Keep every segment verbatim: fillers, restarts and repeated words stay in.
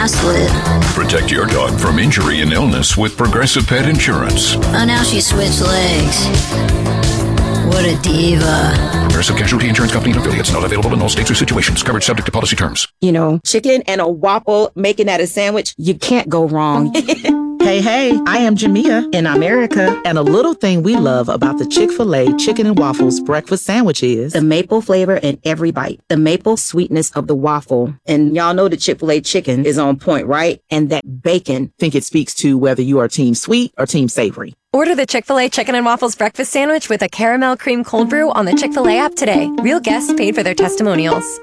Split. Protect your dog from injury and illness with Progressive Pet Insurance. Oh, now she switched legs. What a diva. Progressive Casualty Insurance Company and affiliates. Not available in all states or situations. Coverage subject to policy terms. You know, chicken and a waffle, making that a sandwich, you can't go wrong. Hey, hey, I am Jamia in America, and a little thing we love about the Chick-fil-A Chicken and Waffles breakfast sandwich is the maple flavor in every bite, the maple sweetness of the waffle. And y'all know the Chick-fil-A chicken is on point, right? And that bacon. Think it speaks to whether you are team sweet or team savory. Order the Chick-fil-A Chicken and Waffles breakfast sandwich with a caramel cream cold brew on the Chick-fil-A app today. Real guests paid for their testimonials.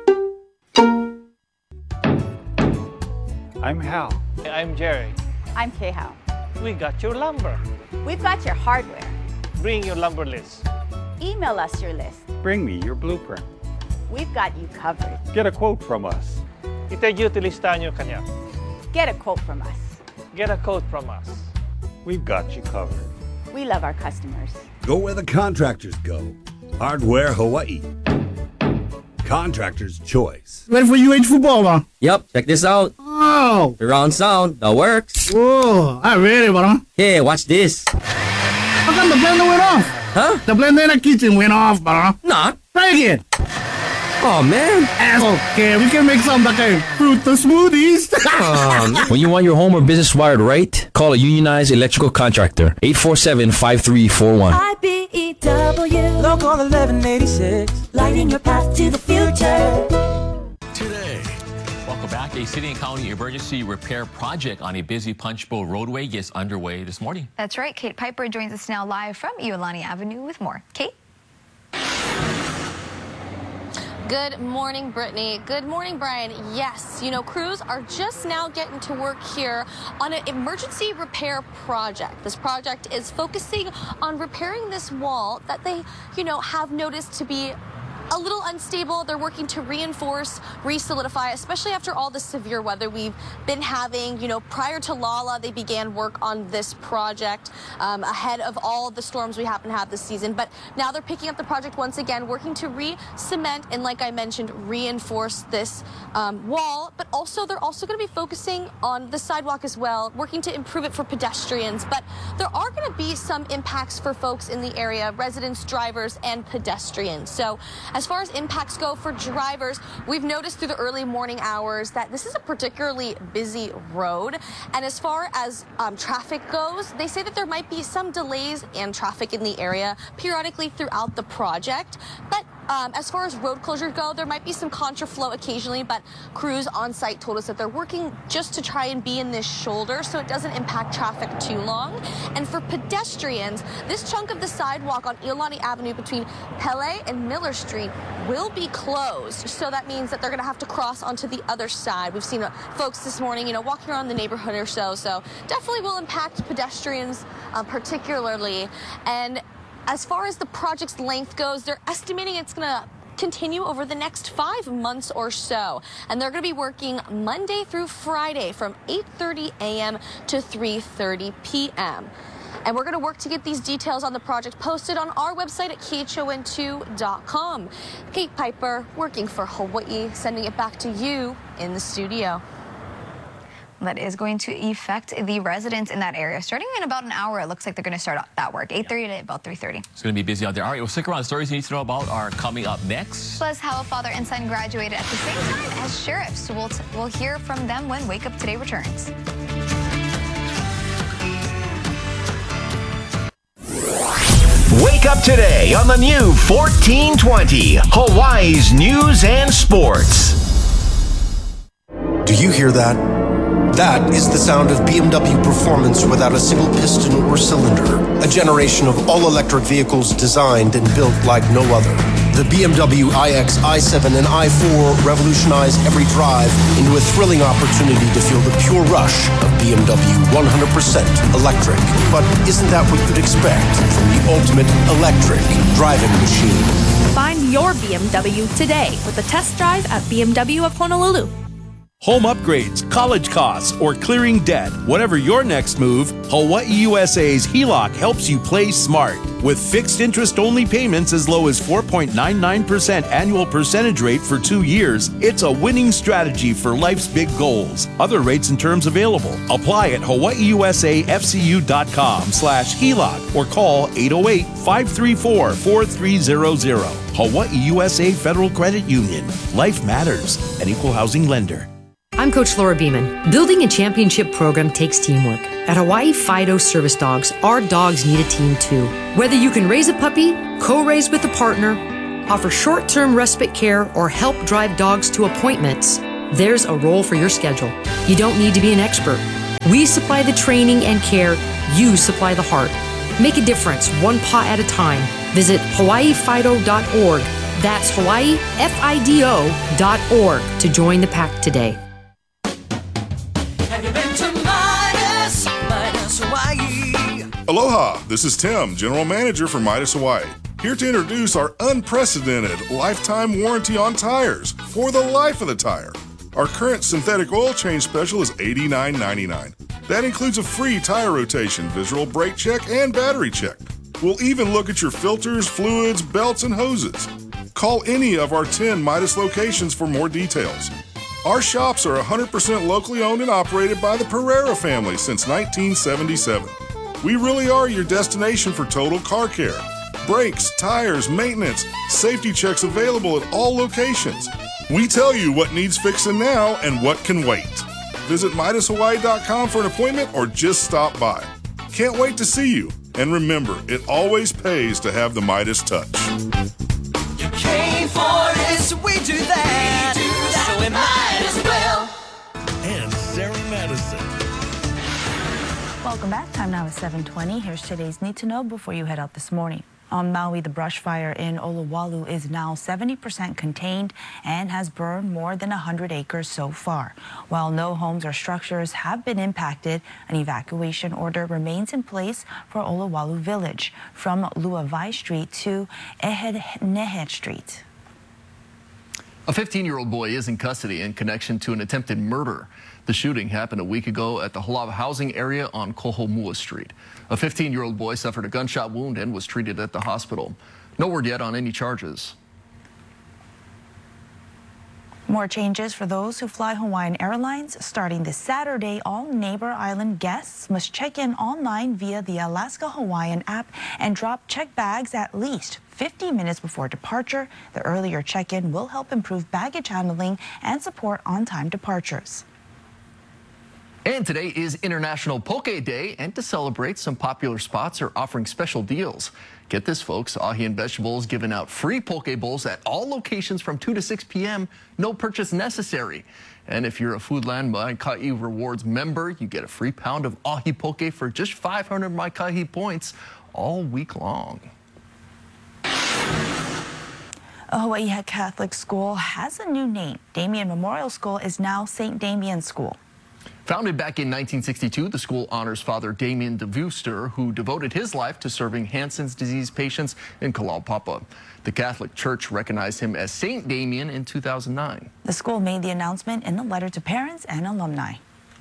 I'm Hal. I'm Jerry. I'm Kay-Hao. We got your lumber. We've got your hardware. Bring your lumber list. Email us your list. Bring me your blueprint. We've got you covered. Get a quote from us. Itajuti listahan nyo kanya. Get a quote from us. Get a quote from us. We've got you covered. We love our customers. Go where the contractors go. Hardware Hawaii. Contractor's choice. Ready for U H football, man? Yep, check this out. Oh. Surround sound, that works. Whoa, I'm ready, bro. Hey, watch this. How come the blender went off? Huh? The blender in the kitchen went off, bro. Nah. Try again. Oh, man. Okay, we can make some like a fruit smoothies. um, when you want your home or business wired right, call a unionized electrical contractor. eight four seven, five three four one. I B E W. Local eleven eighty-six. Lighting your path to the future. Today. Welcome back. A city and county emergency repair project on a busy Punch Bowl roadway gets underway this morning. That's right. Kate Piper joins us now live from Iolani Avenue with more. Kate? Good morning, Brittany. Good morning, Brian. Yes, you know, crews are just now getting to work here on an emergency repair project. This project is focusing on repairing this wall that they, you know, have noticed to be a little unstable. They're working to reinforce, re-solidify, especially after all the severe weather we've been having. You know, prior to Lala, they began work on this project um, ahead of all the storms we happen to have this season. But now they're picking up the project once again, working to re-cement and, like I mentioned, reinforce this um, wall. But also, they're also going to be focusing on the sidewalk as well, working to improve it for pedestrians. But there are going to be some impacts for folks in the area, residents, drivers, and pedestrians. So, as far as impacts go for drivers, we've noticed through the early morning hours that this is a particularly busy road. And as far as um, traffic goes, they say that there might be some delays in traffic in the area periodically throughout the project. But Um, as far as road closures go, there might be some contraflow occasionally, but crews on site told us that they're working just to try and be in this shoulder so it doesn't impact traffic too long. And for pedestrians, this chunk of the sidewalk on Iolani Avenue between Pele and Miller Street will be closed. So that means that they're going to have to cross onto the other side. We've seen uh, folks this morning, you know, walking around the neighborhood or so. So definitely will impact pedestrians uh, particularly. And as far as the project's length goes, they're estimating it's going to continue over the next five months or so. And they're going to be working Monday through Friday from eight thirty a m to three thirty p m And we're going to work to get these details on the project posted on our website at K H O N two dot com. Kate Piper, working for Hawaii, sending it back to you in the studio. That is going to affect the residents in that area. Starting in about an hour, it looks like they're going to start that work. eight thirty to about three thirty. It's going to be busy out there. All right, well, stick around. The stories you need to know about are coming up next. Plus, how a father and son graduated at the same time as sheriffs. We'll, t we'll hear from them when Wake Up Today returns. Wake Up Today on the new fourteen twenty, Hawaii's News and Sports. Do you hear that? That is the sound of B M W performance without a single piston or cylinder. A generation of all-electric vehicles designed and built like no other. The B M W iX, i seven, and i four revolutionize every drive into a thrilling opportunity to feel the pure rush of B M W one hundred percent electric. But isn't that what you'd expect from the ultimate electric driving machine? Find your B M W today with a test drive at B M W of Honolulu. Home upgrades, college costs, or clearing debt. Whatever your next move, Hawaii U S A's H E L O C helps you play smart. With fixed interest-only payments as low as four point nine nine percent annual percentage rate for two years, it's a winning strategy for life's big goals. Other rates and terms available. Apply at hawaiiusafcu.com slash HELOC or call eight oh eight, five three four, four three zero zero. Hawaii U S A Federal Credit Union. Life matters. An equal housing lender. I'm Coach Laura Beeman. Building a championship program takes teamwork. At Hawaii Fido Service Dogs, our dogs need a team too. Whether you can raise a puppy, co-raise with a partner, offer short-term respite care, or help drive dogs to appointments, there's a role for your schedule. You don't need to be an expert. We supply the training and care. You supply the heart. Make a difference one paw at a time. Visit hawaii fido dot org. That's Hawaii F I D O dot org to join the pack today. Have you been to Midas, Midas Hawaii? Aloha, this is Tim, General Manager for Midas Hawaii. Here to introduce our unprecedented lifetime warranty on tires for the life of the tire. Our current synthetic oil change special is eighty-nine ninety-nine. That includes a free tire rotation, visual brake check, and battery check. We'll even look at your filters, fluids, belts, and hoses. Call any of our ten Midas locations for more details. Our shops are one hundred percent locally owned and operated by the Pereira family since nineteen seventy-seven. We really are your destination for total car care. Brakes, tires, maintenance, safety checks available at all locations. We tell you what needs fixing now and what can wait. Visit Midas Hawaii dot com for an appointment or just stop by. Can't wait to see you. And remember, it always pays to have the Midas touch. You came for this, we do that. We do that. So we might as well. And Sarah Madison. Welcome back. Time now is seven twenty. Here's today's Need to Know before you head out this morning. On Maui, the brush fire in Olowalu is now seventy percent contained and has burned more than one hundred acres so far. While no homes or structures have been impacted, an evacuation order remains in place for Olowalu Village from Luavai Street to Ehenehe Street. A fifteen-year-old boy is in custody in connection to an attempted murder. The shooting happened a week ago at the Halawa housing area on Kohomua Street. A fifteen-year-old boy suffered a gunshot wound and was treated at the hospital. No word yet on any charges. More changes for those who fly Hawaiian Airlines. Starting this Saturday, all Neighbor Island guests must check in online via the Alaska Hawaiian app and drop check bags at least fifty minutes before departure. The earlier check-in will help improve baggage handling and support on-time departures. And today is International Poke Day, and to celebrate, some popular spots are offering special deals. Get this, folks, Ahi and Vegetables giving out free poke bowls at all locations from two to six p m No purchase necessary. And if you're a Foodland Maika'i Rewards member, you get a free pound of Ahi poke for just five hundred Maika'i points all week long. A Hawaii Catholic school has a new name. Damien Memorial School is now Saint Damien School. Founded back in nineteen sixty-two, the school honors Father Damien de Veuster, who devoted his life to serving Hansen's disease patients in Kalaupapa. The Catholic Church recognized him as Saint Damien in two thousand nine. The school made the announcement in a letter to parents and alumni.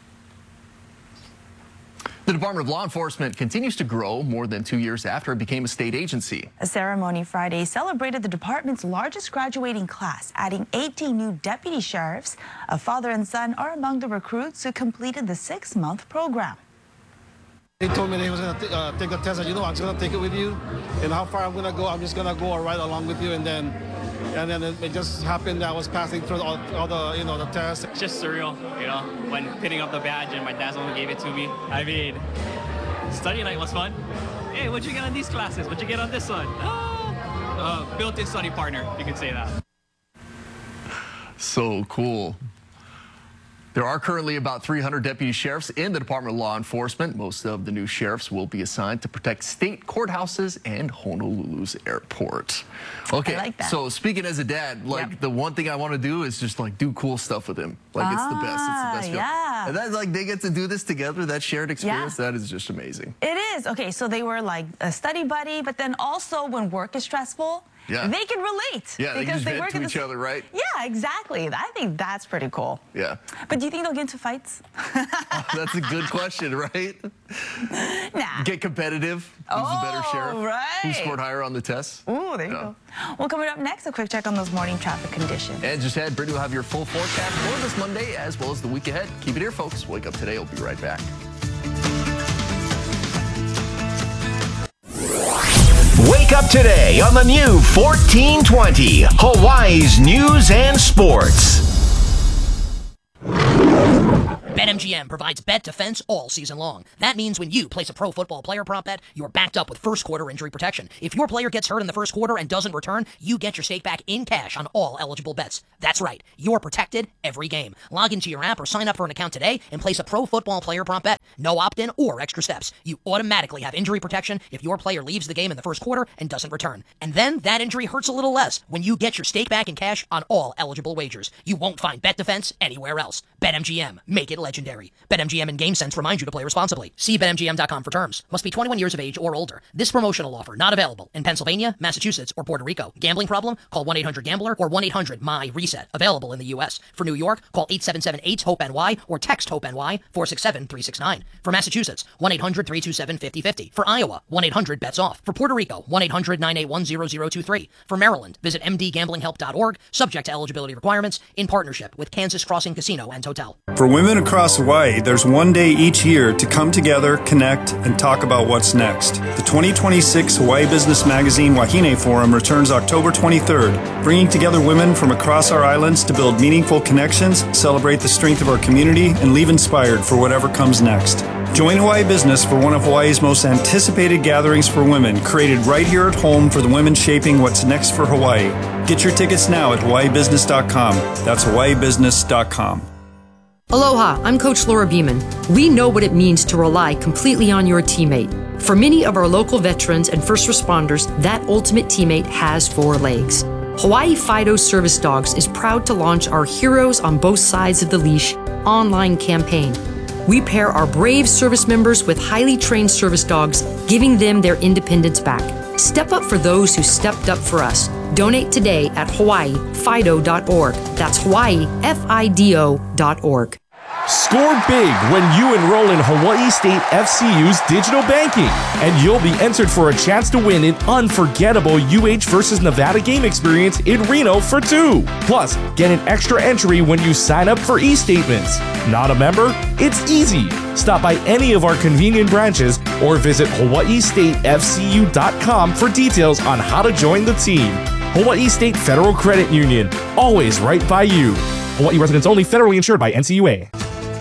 The Department of Law Enforcement continues to grow more than two years after it became a state agency. A ceremony Friday celebrated the department's largest graduating class, adding eighteen new deputy sheriffs. A father and son are among the recruits who completed the six-month program. He told me that he was going to uh, take the test, and you know, I'm just going to take it with you. And how far I'm going to go, I'm just going to go right along with you. And then and then it just happened that I was passing through all, all the, you know, the tests. It's just surreal, you know, when picking up the badge and my dad's the one who gave it to me. I mean, study night was fun. Hey, what'd you get on these classes? What'd you get on this one? Oh, uh, built-in study partner, you could say that. So cool. There are currently about three hundred deputy sheriffs in the Department of Law Enforcement. Most of the new sheriffs will be assigned to protect state courthouses and Honolulu's airport. Okay, I like that. So speaking as a dad, like yep. the one thing I want to do is just like do cool stuff with him. Like ah, it's the best. It's the best. Yeah. Feel. And that's like they get to do this together. That shared experience. Yeah. That is just amazing. It is. Okay, so they were like a study buddy, but then also when work is stressful, Yeah. they can relate. Yeah, they because just they vent work to in each the s- other, right? Yeah, exactly. I think that's pretty cool. Yeah. But do you think they'll get into fights? That's a good question, right? Nah. Get competitive. Who's the better Oh, sheriff? right. Who scored higher on the test? Ooh, there you Yeah. go. Well, coming up next, a quick check on those morning traffic conditions. And just ahead, Brittany will have your full forecast for this Monday as well as the week ahead. Keep it here, folks. Wake Up Today. We'll be right back. Wake up today on the new fourteen twenty, Hawaii's News and Sports. BetMGM provides bet defense all season long. That means when you place a pro football player prop bet, you're backed up with first quarter injury protection. If your player gets hurt in the first quarter and doesn't return, you get your stake back in cash on all eligible bets. That's right, you're protected every game. Log into your app or sign up for an account today and place a pro football player prop bet. No opt-in or extra steps. You automatically have injury protection if your player leaves the game in the first quarter and doesn't return. And then that injury hurts a little less when you get your stake back in cash on all eligible wagers. You won't find bet defense anywhere else. BetMGM, make it legendary. BetMGM and GameSense remind you to play responsibly. See Bet M G M dot com for terms. Must be twenty-one years of age or older. This promotional offer not available in Pennsylvania, Massachusetts, or Puerto Rico. Gambling problem? Call one eight hundred gambler or one eight hundred M Y reset. Available in the U S. For New York, call eight seven seven eight hope N Y or text HOPE-N Y four six seven three six nine. For Massachusetts, one eight hundred three two seven five zero five zero. For Iowa, one eight hundred bets off. For Puerto Rico, one eight hundred nine eight one zero zero two three. For Maryland, visit m d gambling help dot org, subject to eligibility requirements, in partnership with Kansas Crossing Casino and Hotel. For women across Hawaii, there's one day each year to come together, connect, and talk about what's next. The twenty twenty-six Hawaii Business Magazine Wahine Forum returns October twenty-third, bringing together women from across our islands to build meaningful connections, celebrate the strength of our community, and leave inspired for whatever comes next. Join Hawaii Business for one of Hawaii's most anticipated gatherings for women, created right here at home for the women shaping what's next for Hawaii. Get your tickets now at hawaii business dot com. That's hawaii business dot com. Aloha, I'm Coach Laura Beeman. We know what it means to rely completely on your teammate. For many of our local veterans and first responders, that ultimate teammate has four legs. Hawaii Fido Service Dogs is proud to launch our Heroes on Both Sides of the Leash online campaign. We pair our brave service members with highly trained service dogs, giving them their independence back. Step up for those who stepped up for us. Donate today at hawaii fido dot org. That's hawaii F I D O dot org. Score big when you enroll in Hawaii State F C U's digital banking, and you'll be entered for a chance to win an unforgettable U H versus Nevada game experience in Reno for two. Plus, get an extra entry when you sign up for e-statements. Not a member? It's easy. Stop by any of our convenient branches or visit hawaii state f c u dot com for details on how to join the team. Hawaii State Federal Credit Union, always right by you. Hawaii residents only, federally insured by N C U A.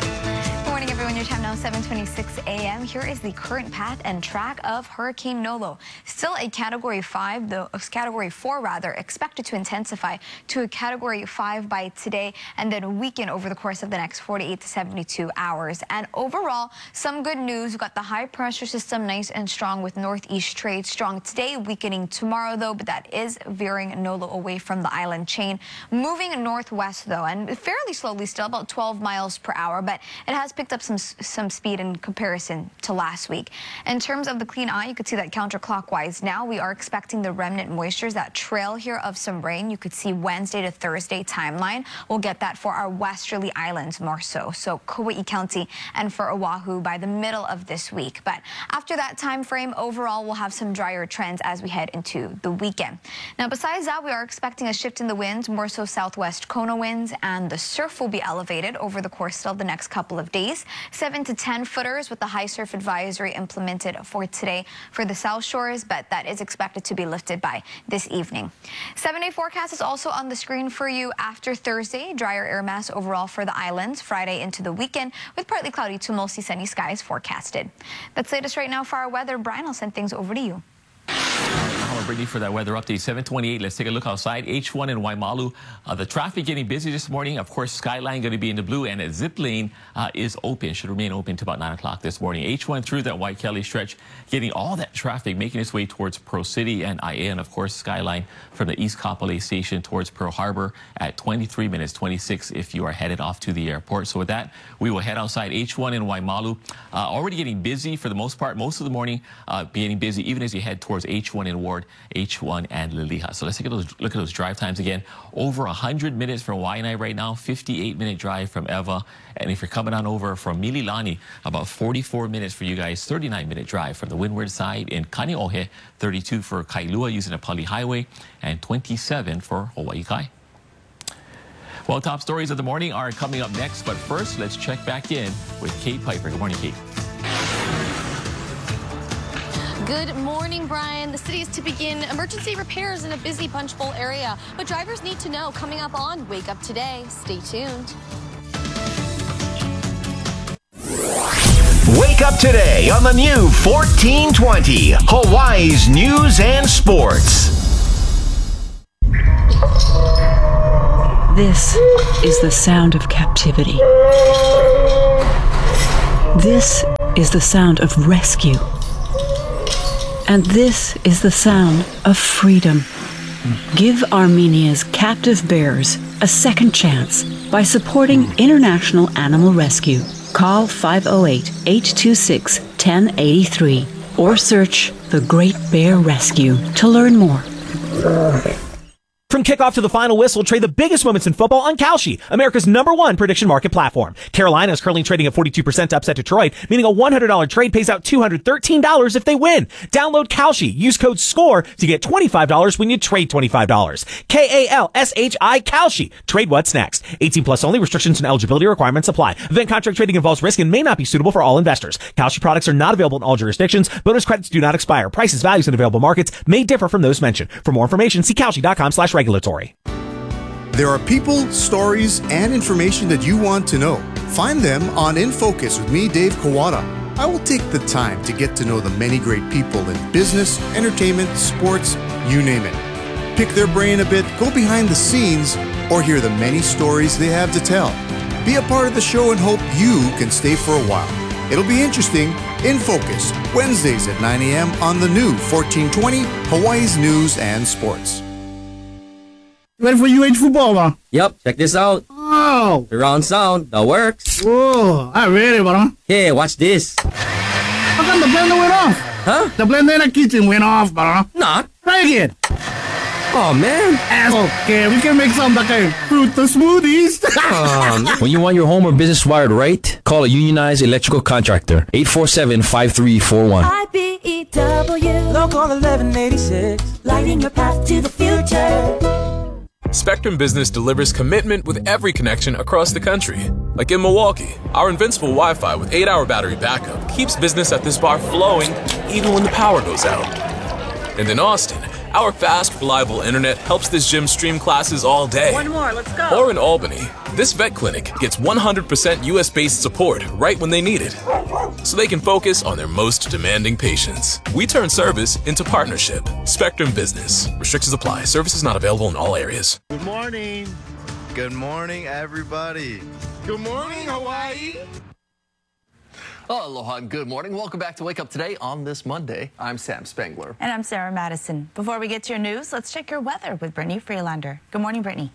seven twenty-six a m Here is the current path and track of Hurricane Nolo. Still a Category five, though Category four rather, expected to intensify to a Category five by today and then weaken over the course of the next forty-eight to seventy-two hours. And overall, some good news. We've got the high pressure system nice and strong with northeast trade strong today, weakening tomorrow though, but that is veering Nolo away from the island chain. Moving northwest though, and fairly slowly still, about twelve miles per hour, but it has picked up some some speed in comparison to last week. In terms of the clean eye, you could see that counterclockwise now. We are expecting the remnant moistures, that trail here of some rain. You could see Wednesday to Thursday timeline. We'll get that for our westerly islands more so. So Kauai County and for Oahu by the middle of this week. But after that time frame, overall, we'll have some drier trends as we head into the weekend. Now, besides that, we are expecting a shift in the winds, more so southwest Kona winds, and the surf will be elevated over the course of the next couple of days. seven to ten footers with the high surf advisory implemented for today for the South Shores, but that is expected to be lifted by this evening. Seven-day forecast is also on the screen for you after Thursday. Drier air mass overall for the islands Friday into the weekend with partly cloudy to mostly sunny skies forecasted. That's the latest right now for our weather. Brian, I'll send things over to you. Brittany for that weather update. seven twenty-eight. Let's take a look outside. H one in Waimalu. Uh, the traffic getting busy this morning. Of course, Skyline going to be in the blue, and a zip lane uh, is open. Should remain open to about nine o'clock this morning. H one through that White Kelly stretch, getting all that traffic making its way towards Pearl City and I A, and of course Skyline from the East Kapolei Station towards Pearl Harbor at twenty-three minutes twenty-six if you are headed off to the airport. So with that, we will head outside. H one in Waimalu. Uh, already getting busy for the most part. Most of the morning uh, getting busy even as you head towards H one in Ward H one and Liliha. So let's take a look at those drive times again. Over one hundred minutes from Waianae right now, fifty-eight minute drive from Eva. And if you're coming on over from Mililani, about forty-four minutes for you guys, thirty-nine minute drive from the windward side in Kaneohe, thirty-two for Kailua using a Pali Highway, and twenty-seven for Hawaii Kai. Well, top stories of the morning are coming up next, but first, let's check back in with Kate Piper. Good morning, Kate. Good morning, Brian. The city is to begin emergency repairs in a busy Punch Bowl area. What drivers need to know coming up on Wake Up Today. Stay tuned. Wake up today on the new fourteen twenty, Hawaii's News and Sports. This is the sound of captivity. This is the sound of rescue. And this is the sound of freedom. Give Armenia's captive bears a second chance by supporting International Animal Rescue. Call five oh eight, eight two six, one oh eight three or search The Great Bear Rescue to learn more. From kickoff to the final whistle, trade the biggest moments in football on Kalshi, America's number one prediction market platform. Carolina is currently trading at forty-two percent to upset Detroit, meaning a one hundred dollars trade pays out two hundred thirteen dollars if they win. Download Kalshi. Use code SCORE to get twenty-five dollars when you trade twenty-five dollars. K A L S H I Kalshi. Trade what's next. eighteen plus only. Restrictions and eligibility requirements apply. Event contract trading involves risk and may not be suitable for all investors. Kalshi products are not available in all jurisdictions. Bonus credits do not expire. Prices, values, and available markets may differ from those mentioned. For more information, see Kalshi.com slash regulatory. There are people, stories, and information that you want to know. Find them on In Focus with me, Dave Kawada. I will take the time to get to know the many great people in business, entertainment, sports, you name it. Pick their brain a bit, go behind the scenes, or hear the many stories they have to tell. Be a part of the show and hope you can stay for a while. It'll be interesting. In Focus, Wednesdays at nine a.m. on the new fourteen twenty, Hawaii's News and Sports. Ready for U H football, bro? Yep, check this out. Oh! Surround sound, that works. Whoa, I'm ready, bro. Hey, watch this. How come the blender went off? Huh? The blender in the kitchen went off, bro. Not. Try again. Oh, man. Okay, we can make some like a fruit the smoothies. um, when you want your home or business wired right, call a unionized electrical contractor. eight four seven, five three four one. I B E W, Local eleven eighty-six, lighting your path to the future. Spectrum Business delivers commitment with every connection across the country. Like in Milwaukee, our invincible Wi-Fi with eight hour battery backup keeps business at this bar flowing even when the power goes out. And in Austin, our fast, reliable internet helps this gym stream classes all day. One more, let's go. Or in Albany, this vet clinic gets one hundred percent U S-based support right when they need it, so they can focus on their most demanding patients. We turn service into partnership. Spectrum Business. Restrictions apply. Services not available in all areas. Good morning. Good morning, everybody. Good morning, Hawaii. Oh, aloha and good morning. Welcome back to Wake Up Today on this Monday. I'm Sam Spangler. And I'm Sarah Madison. Before we get to your news, let's check your weather with Brittany Freelander. Good morning, Brittany.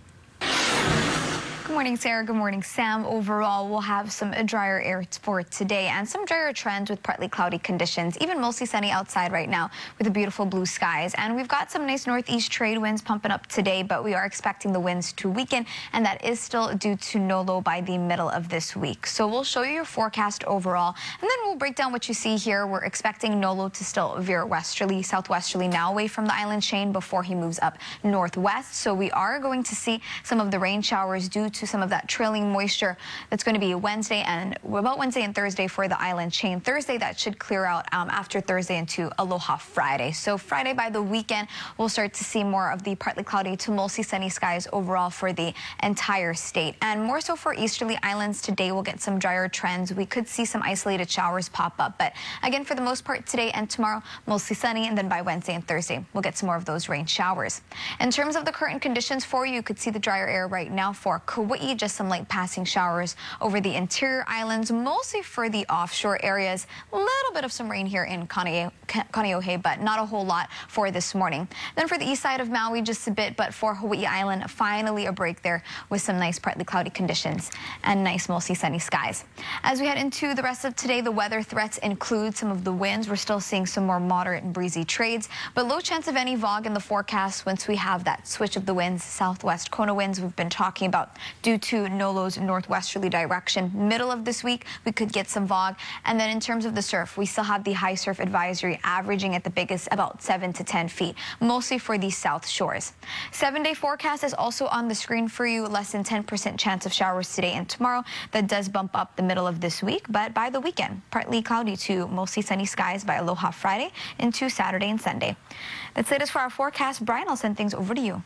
Good morning, Sarah. Good morning, Sam. Overall, we'll have some drier air for today and some drier trends with partly cloudy conditions, even mostly sunny outside right now with the beautiful blue skies. And we've got some nice northeast trade winds pumping up today, but we are expecting the winds to weaken, and that is still due to Nolo by the middle of this week. So we'll show you your forecast overall, and then we'll break down what you see here. We're expecting Nolo to still veer westerly, southwesterly now away from the island chain before he moves up northwest. So we are going to see some of the rain showers due to some of that trailing moisture. That's going to be Wednesday and about Wednesday and Thursday for the island chain. Thursday, that should clear out um, after Thursday into Aloha Friday. So Friday by the weekend, we'll start to see more of the partly cloudy to mostly sunny skies overall for the entire state. And more so for easterly islands today, we'll get some drier trends. We could see some isolated showers pop up. But again, for the most part today and tomorrow, mostly sunny. And then by Wednesday and Thursday, we'll get some more of those rain showers. In terms of the current conditions for you, you could see the drier air right now for Kauai. Hawaii, just some light passing showers over the interior islands, mostly for the offshore areas. A little bit of some rain here in Kaneohe, Kaneohe, but not a whole lot for this morning. Then for the east side of Maui, just a bit, but for Hawaii Island, finally a break there with some nice partly cloudy conditions and nice mostly sunny skies. As we head into the rest of today, the weather threats include some of the winds. We're still seeing some more moderate and breezy trades, but low chance of any fog in the forecast once we have that switch of the winds, southwest Kona winds we've been talking about due to Nolo's northwesterly direction. Middle of this week, we could get some fog. And then in terms of the surf, we still have the high surf advisory averaging at the biggest about seven to ten feet, mostly for the south shores. Seven-day forecast is also on the screen for you. Less than ten percent chance of showers today and tomorrow. That does bump up the middle of this week, but by the weekend, partly cloudy to mostly sunny skies by Aloha Friday into Saturday and Sunday. That's it as for our forecast. Brian, I'll send things over to you.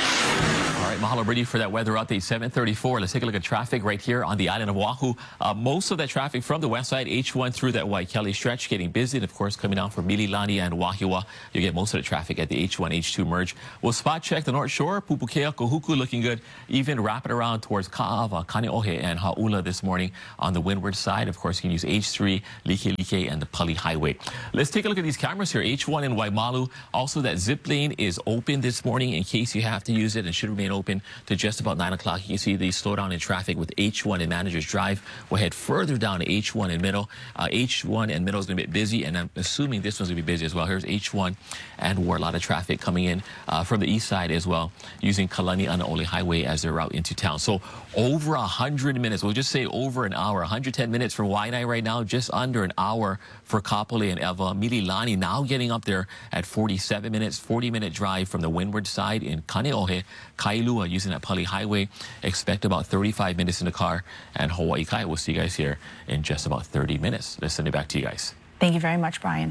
All right, mahalo, Brittany, for that weather update, seven thirty-four. Let's take a look at traffic right here on the island of Oahu. Uh, most of that traffic from the west side, H one through that Waikele stretch, getting busy. And, of course, coming down from Mililani and Wahiawa, you get most of the traffic at the H one, H two merge. We'll spot check the North Shore. Pupukea, Kohuku looking good. Even wrapping around towards Ka'ava, Kaneohe, and Ha'ula this morning on the windward side. Of course, you can use H three, Like Like, and the Pali Highway. Let's take a look at these cameras here. H one in Waimalu. Also, that zip lane is open this morning in case you have to use it and should remain open to just about nine o'clock. You can see the slowdown in traffic with H one and Manager's Drive. We'll head further down to H one and Middle. Uh, H one and Middle is going to be busy, and I'm assuming this one's going to be busy as well. Here's H one and War. A lot of traffic coming in uh, from the east side as well, using Kalani Anaole Highway as their route into town. So over one hundred minutes, we'll just say over an hour, one hundred ten minutes for Waianae right now, just under an hour for Kapolei and Ewa. Mililani now getting up there at forty-seven minutes, forty minute drive from the windward side in Kaneohe. Kailua using that Pali Highway. Expect about thirty-five minutes in the car. And Hawaii Kai, we'll see you guys here in just about thirty minutes. Let's send it back to you guys. Thank you very much, Brian.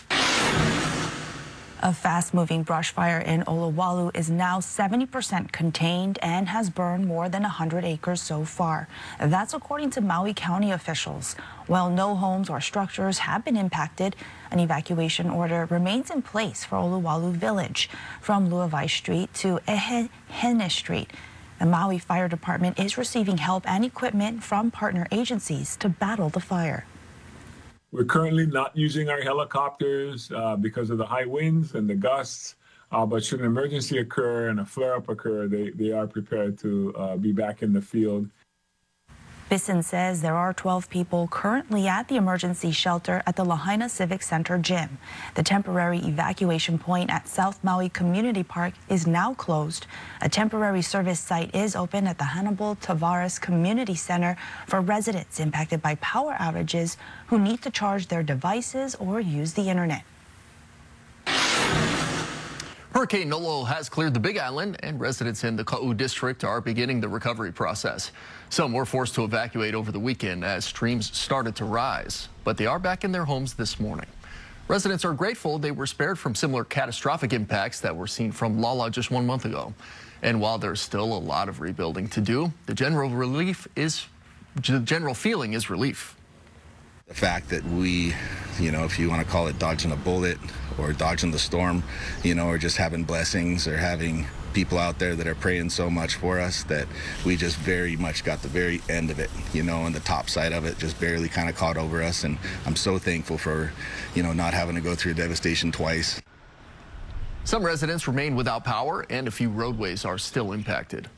A fast-moving brush fire in Olowalu is now seventy percent contained and has burned more than one hundred acres so far. That's according to Maui County officials. While no homes or structures have been impacted, an evacuation order remains in place for Olowalu Village from Luavai Street to Ehehene Street. The Maui Fire Department is receiving help and equipment from partner agencies to battle the fire. We're currently not using our helicopters uh, because of the high winds and the gusts, uh, but should an emergency occur and a flare-up occur, they, they are prepared to uh, be back in the field. Bisson says there are twelve people currently at the emergency shelter at the Lahaina Civic Center gym. The temporary evacuation point at South Maui Community Park is now closed. A temporary service site is open at the Hannibal Tavares Community Center for residents impacted by power outages who need to charge their devices or use the internet. Hurricane Nolo has cleared the Big Island, and residents in the Ka'u district are beginning the recovery process. Some were forced to evacuate over the weekend as streams started to rise, but they are back in their homes this morning. Residents are grateful they were spared from similar catastrophic impacts that were seen from Lala just one month ago. And while there's still a lot of rebuilding to do, the general relief is, the general feeling is relief. The fact that we, you know, if you want to call it dodging a bullet or dodging the storm, you know, or just having blessings or having people out there that are praying so much for us, that we just very much got the very end of it, you know, and the top side of it just barely kind of caught over us. And I'm so thankful for, you know, not having to go through devastation twice. Some residents remain without power, and a few roadways are still impacted.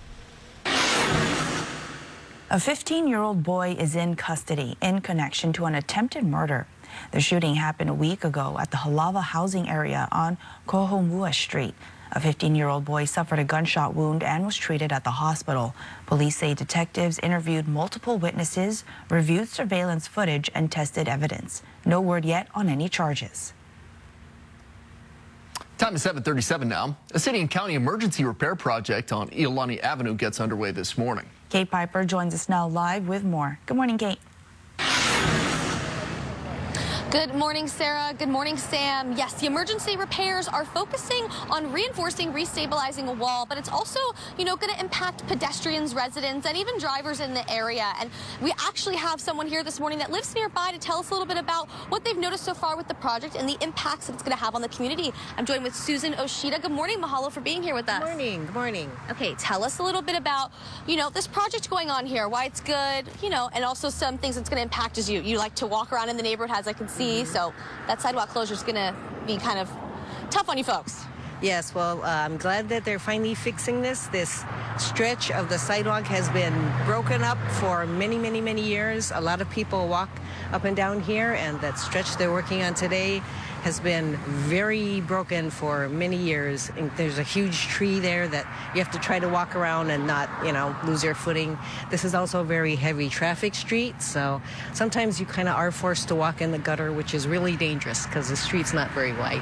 A fifteen-year-old boy is in custody in connection to an attempted murder. The shooting happened a week ago at the Halawa housing area on Kohomua Street. A fifteen-year-old boy suffered a gunshot wound and was treated at the hospital. Police say detectives interviewed multiple witnesses, reviewed surveillance footage, and tested evidence. No word yet on any charges. Time is seven thirty-seven now. A city and county emergency repair project on Iolani Avenue gets underway this morning. Kate Piper joins us now live with more. Good morning, Kate. Good morning, Sarah. Good morning, Sam. Yes, the emergency repairs are focusing on reinforcing, restabilizing a wall, but it's also, you know, going to impact pedestrians, residents, and even drivers in the area. And we actually have someone here this morning that lives nearby to tell us a little bit about what they've noticed so far with the project and the impacts that it's going to have on the community. I'm joined with Susan Oshida. Good morning. Mahalo for being here with us. Good morning. Good morning. Okay, tell us a little bit about, you know, this project going on here, why it's good, you know, and also some things it's going to impact as you. You like to walk around in the neighborhood, as I can see. So that sidewalk closure is going to be kind of tough on you folks. Yes, well, uh, I'm glad that they're finally fixing this. This stretch of the sidewalk has been broken up for many, many, many years. A lot of people walk up and down here, and that stretch they're working on today has been very broken for many years. And there's a huge tree there that you have to try to walk around and not, you know, lose your footing. This is also a very heavy traffic street, so sometimes you kind of are forced to walk in the gutter, which is really dangerous because the street's not very wide.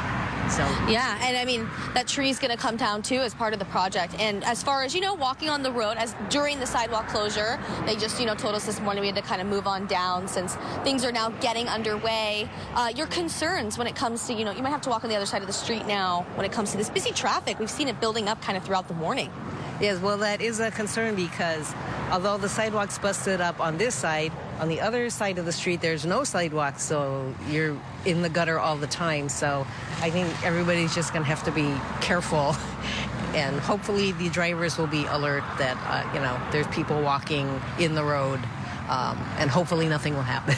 So yeah, and I mean, that tree is going to come down too as part of the project. And as far as, you know, walking on the road, as during the sidewalk closure, they just, you know, told us this morning we had to kind of move on down since things are now getting underway. Uh, your concerns when it comes to, you know, you might have to walk on the other side of the street now when it comes to this busy traffic. We've seen it building up kind of throughout the morning. Yes, well, that is a concern because although the sidewalk's busted up on this side, on the other side of the street, there's no sidewalk, so you're in the gutter all the time. So I think everybody's just going to have to be careful, and hopefully the drivers will be alert that, uh, you know, there's people walking in the road, um, and hopefully nothing will happen.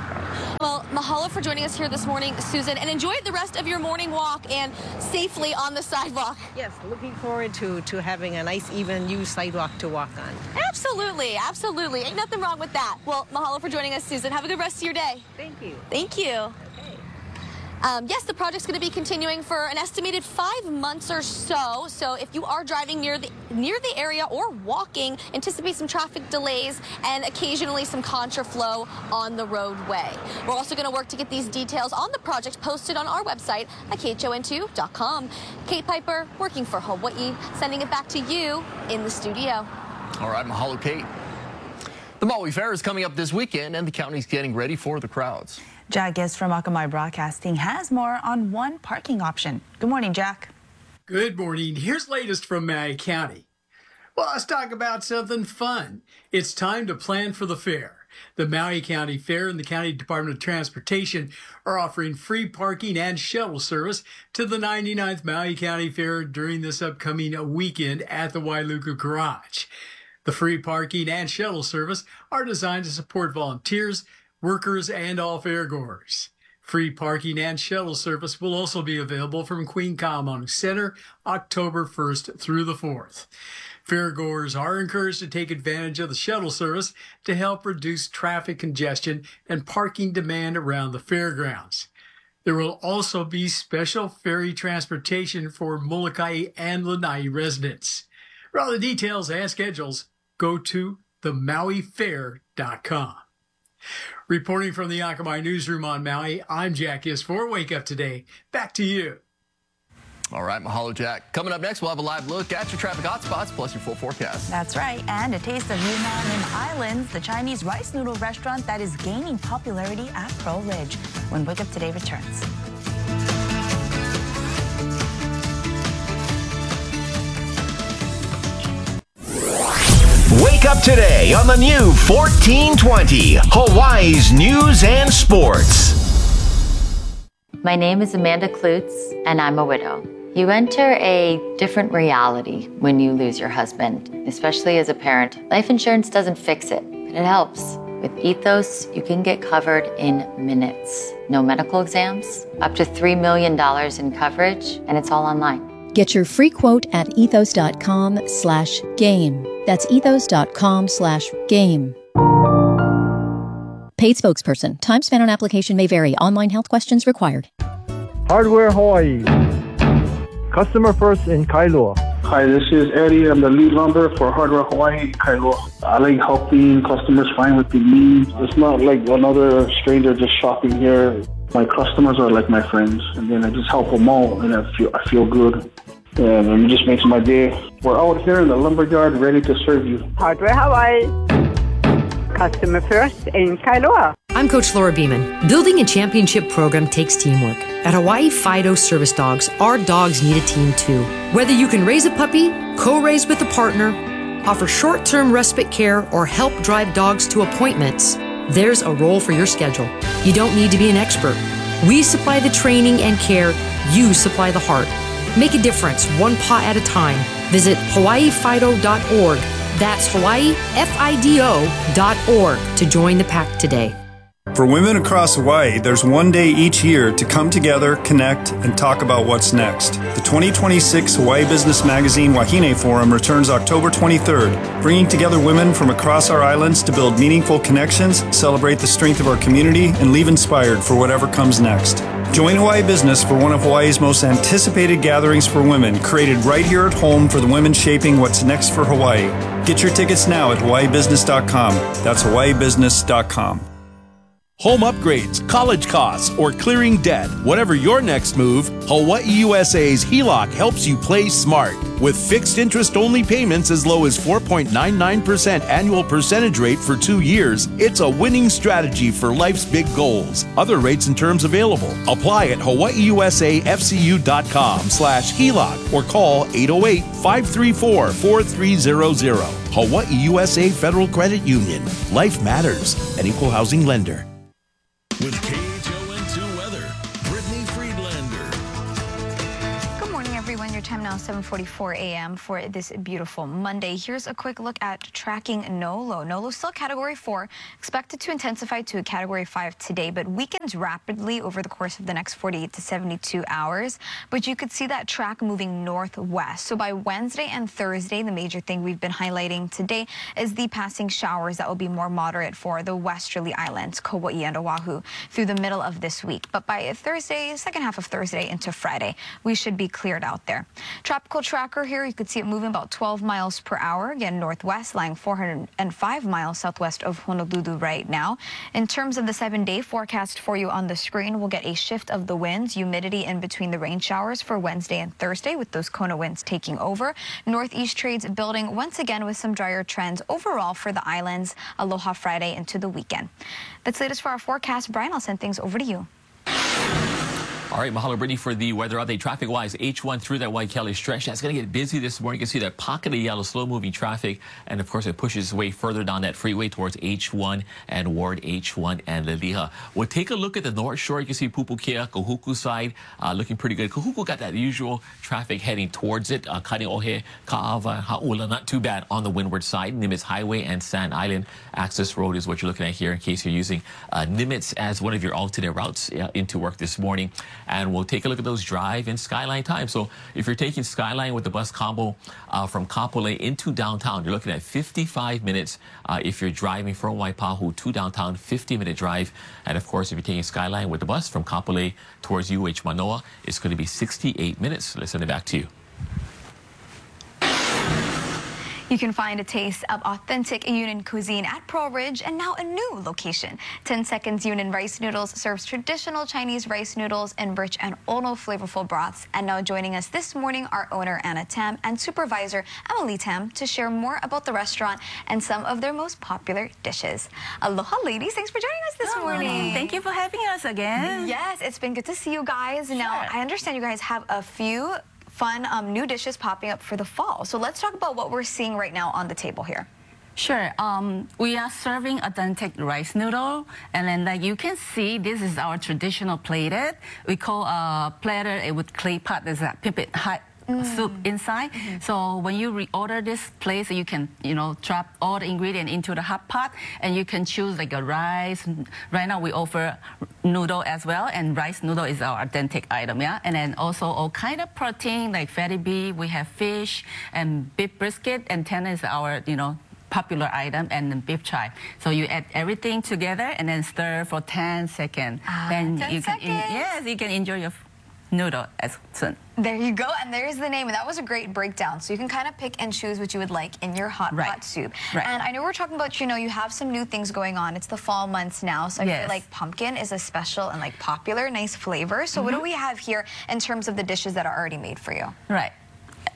Well, mahalo for joining us here this morning, Susan, and enjoy the rest of your morning walk and safely on the sidewalk. Yes, looking forward to, to having a nice, even new sidewalk to walk on. Absolutely, absolutely. Ain't nothing wrong with that. Well, mahalo for joining us, Susan. Have a good rest of your day. Thank you. Thank you. Um, yes, the project's going to be continuing for an estimated five months or so. So if you are driving near the near the area or walking, anticipate some traffic delays and occasionally some contraflow on the roadway. We're also going to work to get these details on the project posted on our website at K H O N two dot com. Kate Piper, working for Hawaii, sending it back to you in the studio. All right, mahalo, Kate. The Maui Fair is coming up this weekend, and the county's getting ready for the crowds. Jack Giss from Akamai Broadcasting has more on one parking option. Good morning, Jack. Good morning. Here's latest from Maui County. Well, let's talk about something fun. It's time to plan for the fair. The Maui County Fair and the County Department of Transportation are offering free parking and shuttle service to the ninety-ninth Maui County Fair during this upcoming weekend at the Wailuku Garage. The free parking and shuttle service are designed to support volunteers, workers, and all fairgoers. Free parking and shuttle service will also be available from Queen Ka'aumanu Center October first through the fourth. Fairgoers are encouraged to take advantage of the shuttle service to help reduce traffic congestion and parking demand around the fairgrounds. There will also be special ferry transportation for Molokai and Lanai residents. For all the details and schedules, go to the maui fair dot com. Reporting from the Akamai Newsroom on Maui, I'm Jack Giss for Wake Up Today. Back to you. All right, mahalo, Jack. Coming up next, we'll have a live look at your traffic hotspots, plus your full forecast. That's right, and a taste of Yunnan and Islands, the Chinese rice noodle restaurant that is gaining popularity at Pearl Ridge, when Wake Up Today returns. Wake up today on the new fourteen twenty, Hawaii's News and Sports. My name is Amanda Klutz, and I'm a widow. You enter a different reality when you lose your husband, especially as a parent. Life insurance doesn't fix it, but it helps. With Ethos, you can get covered in minutes. No medical exams, up to three million dollars in coverage, and it's all online. Get your free quote at ethos.com slash game. That's ethos.com slash game. Paid spokesperson. Time spent on application may vary. Online health questions required. Hardware Hawaii. Customer first in Kailua. Hi, this is Eddie. I'm the lead lumber for Hardware Hawaii in Kailua. I like helping customers find what they need. It's not like another stranger just shopping here. My customers are like my friends, and then I just help them out, and I feel I feel good, and it just makes my day. We're out here in the lumberyard ready to serve you. Hardware Hawaii. Customer First in Kailua. I'm Coach Laura Beeman. Building a championship program takes teamwork. At Hawaii Fido Service Dogs, our dogs need a team too. Whether you can raise a puppy, co-raise with a partner, offer short-term respite care, or help drive dogs to appointments, there's a role for your schedule. You don't need to be an expert. We supply the training and care. You supply the heart. Make a difference, one paw at a time. Visit hawaii fido dot org. That's Hawaii F I D O dot org to join the pack today. For women across Hawaii, there's one day each year to come together, connect, and talk about what's next. The twenty twenty-six Hawaii Business Magazine Wahine Forum returns October twenty-third, bringing together women from across our islands to build meaningful connections, celebrate the strength of our community, and leave inspired for whatever comes next. Join Hawaii Business for one of Hawaii's most anticipated gatherings for women, created right here at home for the women shaping what's next for Hawaii. Get your tickets now at hawaii business dot com. That's hawaii business dot com. Home upgrades, college costs, or clearing debt. Whatever your next move, Hawaii U S A's H E L O C helps you play smart. With fixed interest-only payments as low as four point nine nine percent annual percentage rate for two years, it's a winning strategy for life's big goals. Other rates and terms available. Apply at hawaii u s a f c u dot com slash H E L O C or call eight oh eight, five three four, four three zero zero. Hawaii U S A Federal Credit Union. Life matters. An equal housing lender. With K H O N two weather, Brittany Friedlander. Good morning, everyone. Your time now, seven forty-four a m for this beautiful Monday. Here's a quick look at tracking NOLO. NOLO still Category four, expected to intensify to a Category five today, but weakens rapidly over the course of the next forty-eight to seventy-two hours. But you could see that track moving northwest. So by Wednesday and Thursday, the major thing we've been highlighting today is the passing showers that will be more moderate for the westerly islands, Kauai and Oahu, through the middle of this week. But by Thursday, second half of Thursday into Friday, we should be cleared out there. Tropical tracker here, you could see it moving about twelve miles per hour, again northwest, lying four hundred five miles southwest of Honolulu right now. In terms of the seven-day forecast for you on the screen, we'll get a shift of the winds, humidity in between the rain showers for Wednesday and Thursday, with those Kona winds taking over. Northeast trades building once again with some drier trends overall for the islands. Aloha Friday into the weekend. That's the latest for our forecast. Brian, I'll send things over to you. All right, mahalo, Brittany, for the weather update. Traffic-wise, H one through that Waikele stretch. That's going to get busy this morning. You can see that pocket of yellow, slow-moving traffic. And, of course, it pushes its way further down that freeway towards H one and Ward H one and Liliha. We'll take a look at the North Shore. You can see Pupukea, Kahuku side, uh, looking pretty good. Kahuku got that usual traffic heading towards it. Uh, Kaneohe, Ka'ava, Ha'ula, not too bad on the windward side. Nimitz Highway and Sand Island Access Road is what you're looking at here in case you're using uh, Nimitz as one of your alternate routes uh, into work this morning. And we'll take a look at those drive and Skyline times. So if you're taking Skyline with the bus combo uh, from Kapolei into downtown, you're looking at fifty-five minutes. Uh, if you're driving from Waipahu to downtown, fifty minute drive. And of course, if you're taking Skyline with the bus from Kapolei towards U H Manoa, it's going to be sixty-eight minutes. Let's send it back to you. You can find a taste of authentic Yunnan cuisine at Pearl Ridge and now a new location. ten seconds Yunnan Rice Noodles serves traditional Chinese rice noodles in rich and ono flavorful broths. And now joining us this morning are owner Anna Tam and supervisor Emily Tam to share more about the restaurant and some of their most popular dishes. Aloha, ladies. Thanks for joining us this Good morning. morning. Thank you for having us again. Yes, it's been good to see you guys. Sure. Now, I understand you guys have a few fun um, new dishes popping up for the fall. So let's talk about what we're seeing right now on the table here. Sure. Um, we are serving authentic rice noodle, and then like you can see, this is our traditional plated. We call a uh, platter with clay pot. There's a pipit hot mm. soup inside. Mm-hmm. So when you reorder this place, you can you know drop all the ingredients into the hot pot, and you can choose like a rice. Right now we offer noodle as well, and rice noodle is our authentic item, yeah. And then also all kind of protein like fatty beef. We have fish and beef brisket, and tena is our you know. popular item, and then beef chai. So you add everything together and then stir for ten seconds. Ah, then ten you can seconds. yes, you can enjoy your noodle as soon. There you go, and there's the name. And that was a great breakdown. So you can kind of pick and choose what you would like in your hot Right. pot soup. Right. And I know we're talking about, you know, you have some new things going on. It's the fall months now, so I Yes. feel like pumpkin is a special and like popular, nice flavor. So what do Mhm. we have here in terms of the dishes that are already made for you? Right.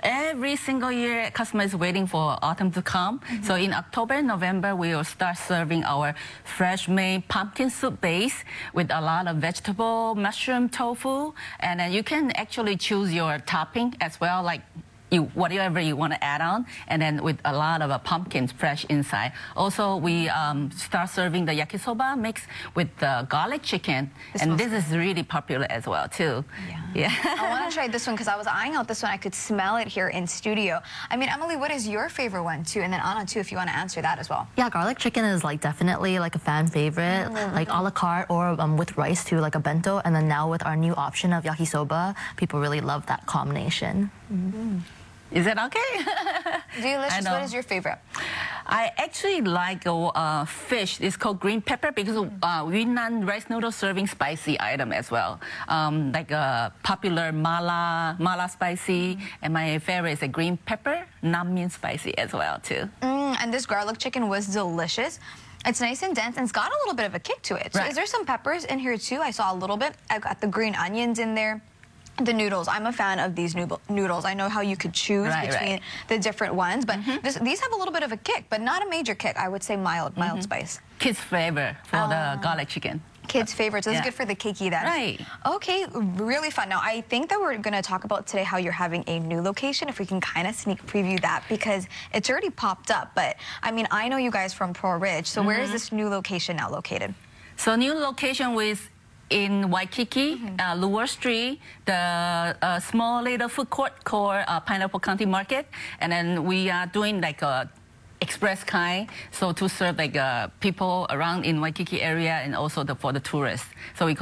Every single year, customer is waiting for autumn to come. Mm-hmm. So in October and November, we will start serving our fresh made pumpkin soup base with a lot of vegetable, mushroom, tofu, and then you can actually choose your topping as well, like You, whatever you want to add on, and then with a lot of uh, pumpkins fresh inside. Also, we um, start serving the yakisoba mixed with the garlic chicken, this and this is really popular as well too. Yeah. yeah. I want to try this one because I was eyeing out this one. I could smell it here in studio. I mean, Emily, what is your favorite one too? And then Anna too, if you want to answer that as well. Yeah, garlic chicken is like definitely like a fan favorite, mm-hmm. like a la carte or um, with rice too, like a bento. And then now with our new option of yakisoba, people really love that combination. Mm-hmm. Is that okay? Delicious. What is your favorite? I actually like a uh, fish. It's called green pepper because uh, Yunnan rice noodle serving spicy item as well. Um, like a popular mala, mala spicy. Mm. And my favorite is a green pepper, nam mean spicy as well too. Mm, and this garlic chicken was delicious. It's nice and dense, and it's got a little bit of a kick to it. So right. Is there some peppers in here too? I saw a little bit. I got the green onions in there. The noodles. I'm a fan of these noodles. I know how you could choose right, between right. the different ones, but mm-hmm. this, these have a little bit of a kick, but not a major kick. I would say mild, mild mm-hmm. spice. Kids' flavor for uh, the garlic chicken. Kids' favorite. So this yeah. is good for the keiki then. Right. Okay, really fun. Now, I think that we're going to talk about today how you're having a new location, if we can kind of sneak preview that, because it's already popped up. But, I mean, I know you guys from Pearl Ridge, so mm-hmm. where is this new location now located? So new location with in Waikiki, mm-hmm. uh, Lower Street, the uh, small little food court called uh, Pineapple County Market, and then we are doing like a express kind, so to serve like uh, people around in Waikiki area and also the, for the tourists. So we